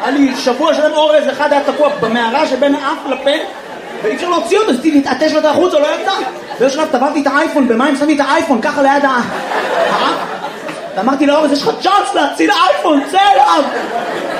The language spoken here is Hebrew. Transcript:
היה לי שבוע שלם אורז אחד היה תקוע במערה שבין האף לפה, ואי אפשר להוציא אותו, אז להתעטש לו את החוצה, לא יצא. באיזשהו שלב טבעתי את האייפון, במים שמתי את האייפון, ככה ליד האף. ואמרתי לאורז, יש לך צ'אנס להציל האייפון, צא אליו!